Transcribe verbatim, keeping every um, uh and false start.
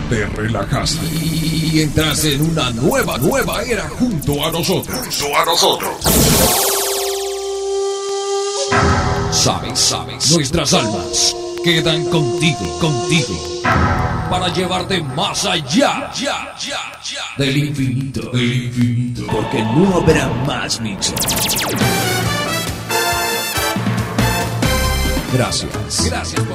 te relajaste y entraste en una nueva, nueva era junto a nosotros. Junto a nosotros. Sabes, sabes, nuestras almas quedan contigo, contigo, para llevarte más allá, ya, ya, ya, del infinito, del infinito, porque no habrá más mixo. Gracias, gracias por